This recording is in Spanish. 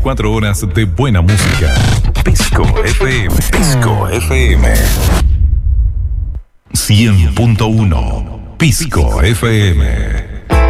24 horas de buena música. Pisco FM. Pisco FM. 100.1. Pisco FM.